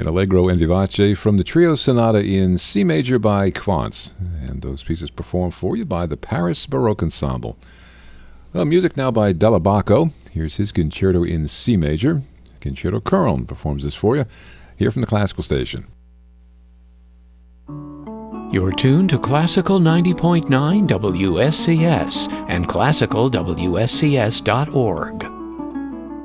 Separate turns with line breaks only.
an Allegro and Vivace from the Trio Sonata in C major by Quantz. And those pieces performed for you by the Paris Baroque Ensemble. Well, music now by Dell'Abaco. Here's his Concerto in C major. Concerto Köln performs this for you, here from the Classical Station.
You're tuned to Classical 90.9 WSCS and classicalwscs.org.